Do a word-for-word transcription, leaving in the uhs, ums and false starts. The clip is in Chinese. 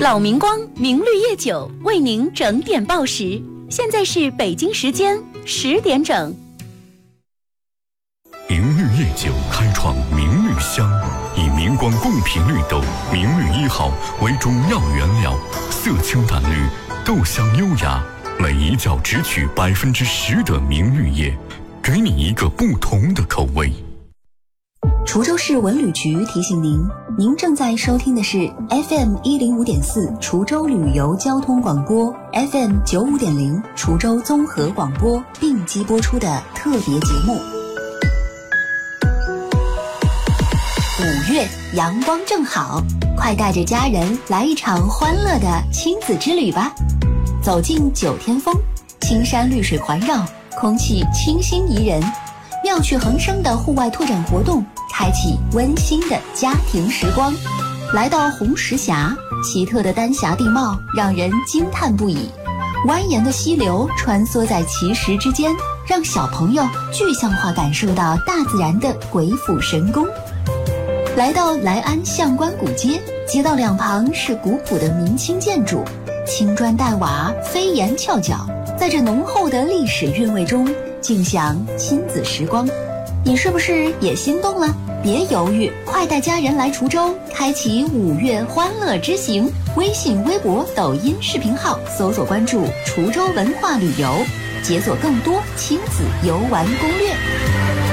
老明光明绿叶酒为您整点报时，现在是北京时间十点整。 明绿叶酒开创明绿香，以明光贡品绿豆明绿一号为主要原料，色清淡绿，豆香优雅，每一窖只取百分之十的明绿叶，给你一个不同的口味。 滁州市文旅局提醒您，您正在收听的是 F M 一零五点四滁州旅游交通广播 ，F M 九五点零滁州综合广播并机播出的特别节目。五月阳光正好，快带着家人来一场欢乐的亲子之旅吧！走进九天峰，青山绿水环绕，空气清新宜人，妙趣横生的户外拓展活动，开启温馨的家庭时光。来到红石峡，奇特的丹霞地貌让人惊叹不已，蜿蜒的溪流穿梭在奇石之间，让小朋友具象化感受到大自然的鬼斧神工。来到来安相关古街，街道两旁是古朴的明清建筑，青砖黛瓦，飞檐翘角，在这浓厚的历史韵味中尽享亲子时光。你是不是也心动了？别犹豫，快带家人来滁州，开启五月欢乐之行。微信、微博、抖音视频号搜索关注滁州文化旅游，解锁更多亲子游玩攻略。